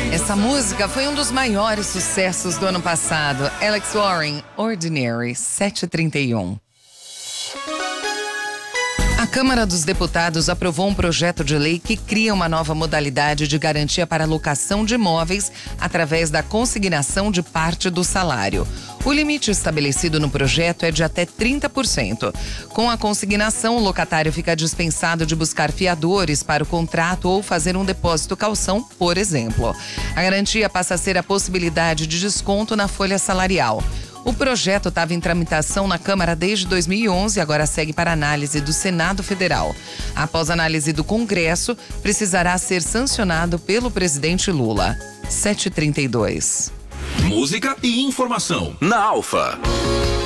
Essa música foi um dos maiores sucessos do ano passado. Alex Warren, Ordinary, 7h31. A Câmara dos Deputados aprovou um projeto de lei que cria uma nova modalidade de garantia para a locação de imóveis através da consignação de parte do salário. O limite estabelecido no projeto é de até 30%. Com a consignação, o locatário fica dispensado de buscar fiadores para o contrato ou fazer um depósito calção, por exemplo. A garantia passa a ser a possibilidade de desconto na folha salarial. O projeto estava em tramitação na Câmara desde 2011 e agora segue para análise do Senado Federal. Após análise do Congresso, precisará ser sancionado pelo presidente Lula. 7h32. Música e informação na Alfa.